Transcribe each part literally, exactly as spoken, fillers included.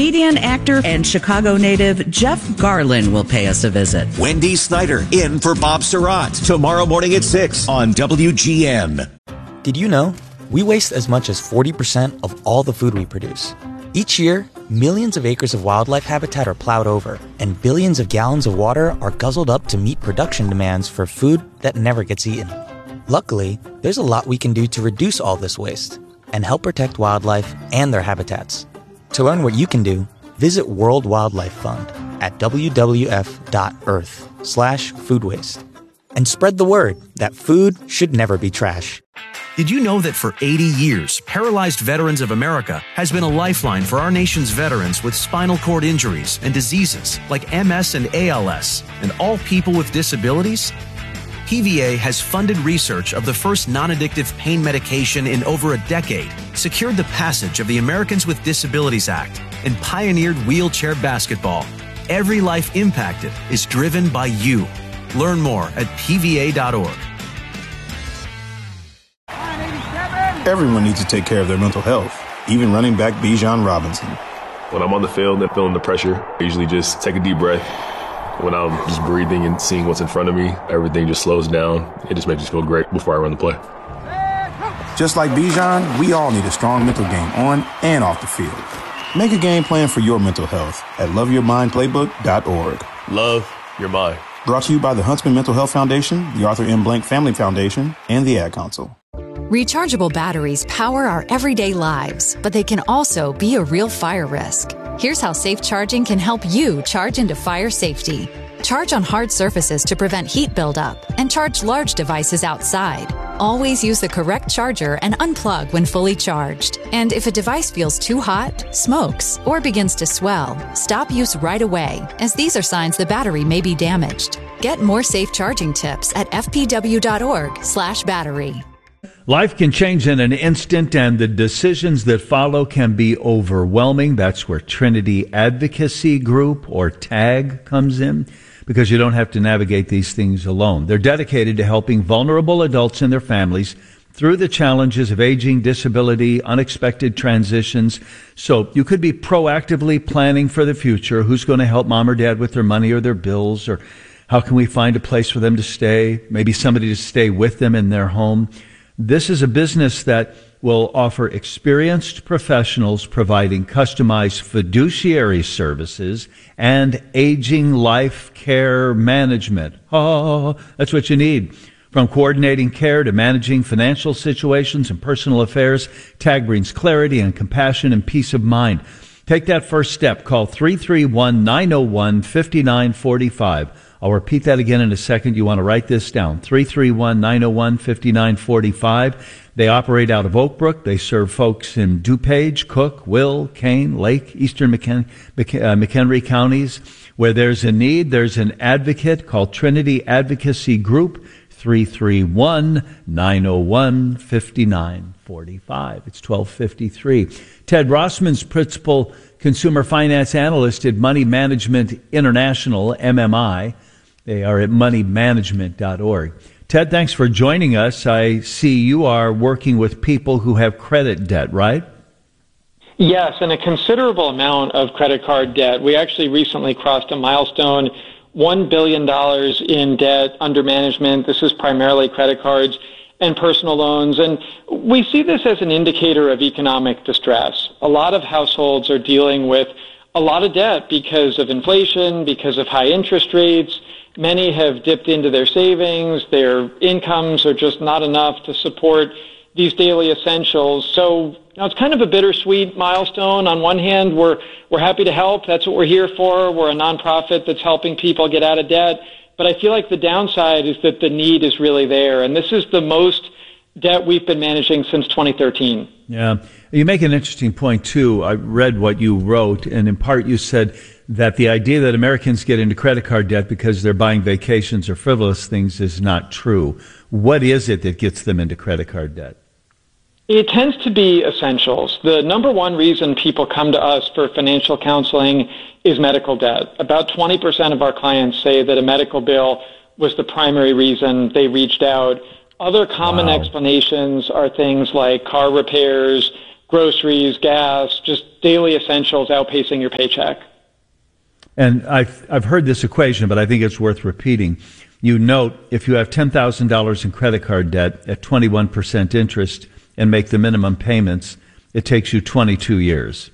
comedian, actor, and Chicago native Jeff Garlin will pay us a visit. Wendy Snyder in for Bob Surratt tomorrow morning at six on W G N. Did you know we waste as much as forty percent of all the food we produce? Each year, millions of acres of wildlife habitat are plowed over, and billions of gallons of water are guzzled up to meet production demands for food that never gets eaten. Luckily, there's a lot we can do to reduce all this waste and help protect wildlife and their habitats. To learn what you can do, visit World Wildlife Fund at w w f dot earth slash food waste. And spread the word that food should never be trash. Did you know that for eighty years, Paralyzed Veterans of America has been a lifeline for our nation's veterans with spinal cord injuries and diseases like M S and A L S, and all people with disabilities? P V A has funded research of the first non-addictive pain medication in over a decade, secured the passage of the Americans with Disabilities Act, and pioneered wheelchair basketball. Every life impacted is driven by you. Learn more at p v a dot org. Everyone needs to take care of their mental health, even running back Bijan Robinson. When I'm on the field and feeling the pressure, I usually just take a deep breath. When I'm just breathing and seeing what's in front of me, everything just slows down. It just makes me feel great before I run the play. Just like Bijan, we all need a strong mental game on and off the field. Make a game plan for your mental health at love your mind playbook dot org. Love your mind. Brought to you by the Huntsman Mental Health Foundation, the Arthur M. Blank Family Foundation, and the Ad Council. Rechargeable batteries power our everyday lives, but they can also be a real fire risk. Here's how safe charging can help you charge into fire safety. Charge on hard surfaces to prevent heat buildup, and charge large devices outside. Always use the correct charger and unplug when fully charged. And if a device feels too hot, smokes, or begins to swell, stop use right away, as these are signs the battery may be damaged. Get more safe charging tips at f p w dot org slash battery. Life can change in an instant, and the decisions that follow can be overwhelming. That's where Trinity Advocacy Group, or TAG, comes in, because you don't have to navigate these things alone. They're dedicated to helping vulnerable adults and their families through the challenges of aging, disability, unexpected transitions. So you could be proactively planning for the future. Who's going to help mom or dad with their money or their bills? Or how can we find a place for them to stay? Maybe somebody to stay with them in their home. This is a business that will offer experienced professionals providing customized fiduciary services and aging life care management. Oh, that's what you need. From coordinating care to managing financial situations and personal affairs, TAG brings clarity and compassion and peace of mind. Take that first step. Call three three one, nine oh one, five nine four five. I'll repeat that again in a second. You want to write this down. three three one, nine oh one, five nine four five. They operate out of Oak Brook. They serve folks in DuPage, Cook, Will, Kane, Lake, Eastern McHen- uh, McHenry counties. Where there's a need, there's an advocate. Called Trinity Advocacy Group, three three one, nine oh one, five nine four five. It's twelve fifty-three. Ted Rossman's principal consumer finance analyst at Money Management International, M M I. They are at money management dot org. Ted, thanks for joining us. I see you are working with people who have credit debt, right? Yes, and a considerable amount of credit card debt. We actually recently crossed a milestone, one billion dollars in debt under management. This is primarily credit cards and personal loans. And we see this as an indicator of economic distress. A lot of households are dealing with a lot of debt because of inflation, because of high interest rates. Many have dipped into their savings. Their incomes are just not enough to support these daily essentials. So, you know, it's kind of a bittersweet milestone. On one hand, we're we're happy to help. That's what we're here for. We're a nonprofit that's helping people get out of debt. But I feel like the downside is that the need is really there. And this is the most debt we've been managing since twenty thirteen. Yeah. You make an interesting point, too. I read what you wrote, and in part you said that the idea that Americans get into credit card debt because they're buying vacations or frivolous things is not true. What is it that gets them into credit card debt? It tends to be essentials. The number one reason people come to us for financial counseling is medical debt. About twenty percent of our clients say that a medical bill was the primary reason they reached out. Other common wow. explanations are things like car repairs, groceries, gas, just daily essentials outpacing your paycheck. And I've, I've heard this equation, but I think it's worth repeating. You note if you have ten thousand dollars in credit card debt at twenty-one percent interest and make the minimum payments, it takes you twenty-two years.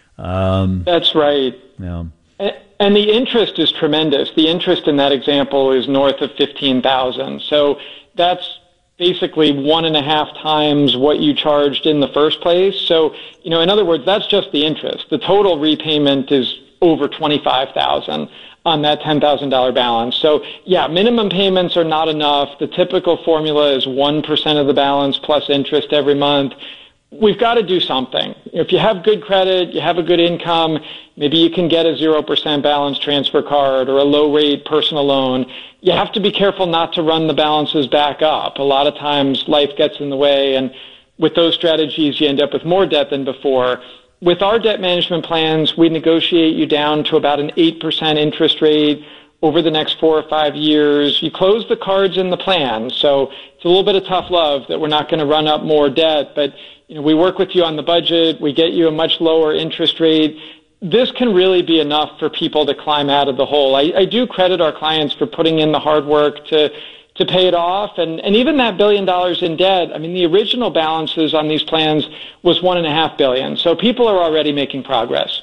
Um, That's right. Yeah. And the interest is tremendous. The interest in that example is north of fifteen thousand dollars. So that's basically one and a half times what you charged in the first place. So, you know, in other words, that's just the interest. The total repayment is over twenty-five thousand dollars on that ten thousand dollars balance. So, yeah, minimum payments are not enough. The typical formula is one percent of the balance plus interest every month. We've got to do something. If you have good credit, you have a good income, maybe you can get a zero percent balance transfer card or a low-rate personal loan. You have to be careful not to run the balances back up. A lot of times life gets in the way, and with those strategies, you end up with more debt than before. With our debt management plans, we negotiate you down to about an eight percent interest rate over the next four or five years. You close the cards in the plan, so it's a little bit of tough love that we're not going to run up more debt, but you know, we work with you on the budget. We get you a much lower interest rate. This can really be enough for people to climb out of the hole. I, I do credit our clients for putting in the hard work to to pay it off. And, and even that billion dollars in debt, I mean, the original balances on these plans was one and a half billion. So people are already making progress.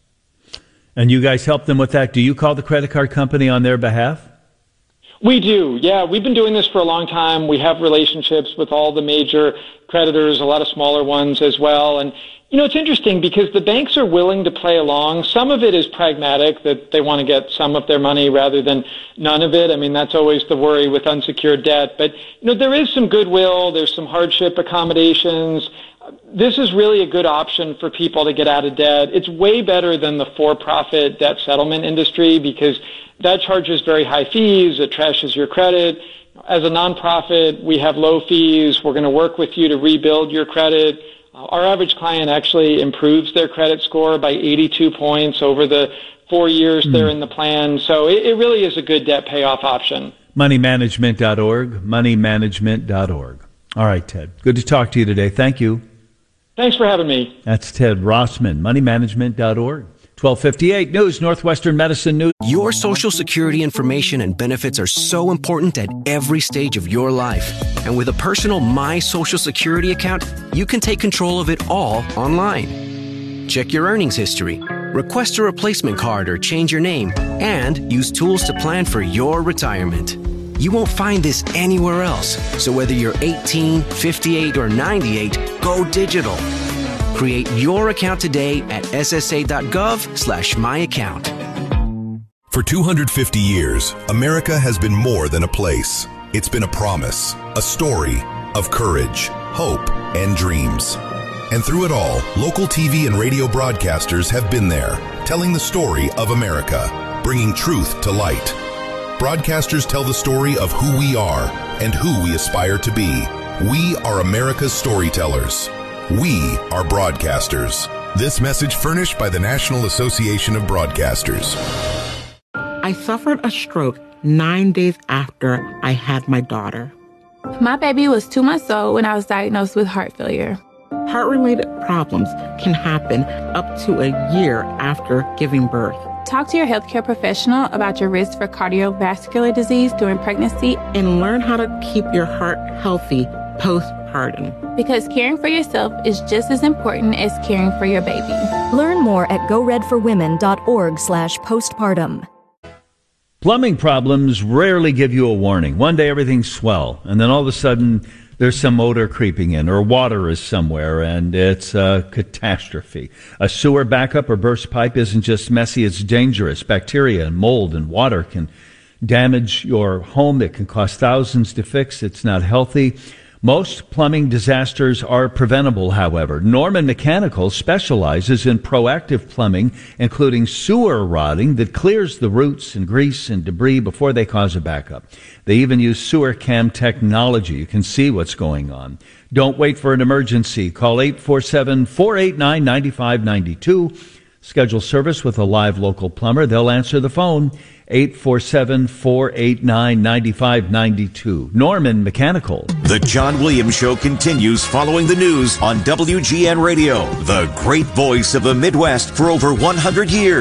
And you guys help them with that. Do you call the credit card company on their behalf? We do, yeah. We've been doing this for a long time. We have relationships with all the major creditors, a lot of smaller ones as well. And, you know, it's interesting because the banks are willing to play along. Some of it is pragmatic, that they want to get some of their money rather than none of it. I mean, that's always the worry with unsecured debt. But, you know, there is some goodwill. There's some hardship accommodations. This is really a good option for people to get out of debt. It's way better than the for-profit debt settlement industry because that charges very high fees. It trashes your credit. As a nonprofit, we have low fees. We're going to work with you to rebuild your credit. Uh, our average client actually improves their credit score by eighty-two points over the four years mm. they're in the plan. So it, it really is a good debt payoff option. money management dot org, money management dot org. All right, Ted. Good to talk to you today. Thank you. Thanks for having me. That's Ted Rossman, money management dot org. twelve fifty-eight News, Northwestern Medicine News. Your Social Security information and benefits are so important at every stage of your life. And with a personal My Social Security account, you can take control of it all online. Check your earnings history, request a replacement card or change your name, and use tools to plan for your retirement. You won't find this anywhere else. So whether you're eighteen, fifty-eight, or ninety-eight, go digital. Create your account today at ssa.gov slash my account. For two hundred fifty years, America has been more than a place. It's been a promise, a story of courage, hope, and dreams. And through it all, local T V and radio broadcasters have been there, telling the story of America, bringing truth to light. Broadcasters tell the story of who we are and who we aspire to be. We are America's storytellers. We are broadcasters. This message furnished by the National Association of Broadcasters. I suffered a stroke nine days after I had my daughter. My baby was two months old when I was diagnosed with heart failure. Heart-related problems can happen up to a year after giving birth. Talk to your healthcare professional about your risk for cardiovascular disease during pregnancy and learn how to keep your heart healthy postpartum. Because caring for yourself is just as important as caring for your baby. Learn more at go red for women dot org slash postpartum. Plumbing problems rarely give you a warning. One day everything's swell, and then all of a sudden there's some odor creeping in, or water is somewhere, and it's a catastrophe. A sewer backup or burst pipe isn't just messy, it's dangerous. Bacteria and mold and water can damage your home. It can cost thousands to fix. It's not healthy. Most plumbing disasters are preventable, however. Norman Mechanical specializes in proactive plumbing, including sewer rotting that clears the roots and grease and debris before they cause a backup. They even use sewer cam technology. You can see what's going on. Don't wait for an emergency. Call eight four seven, four eight nine, nine five nine two. Schedule service with a live local plumber. They'll answer the phone, eight four seven, four eight nine, nine five nine two. Norman Mechanical. The John Williams Show continues following the news on W G N Radio, the great voice of the Midwest for over one hundred years.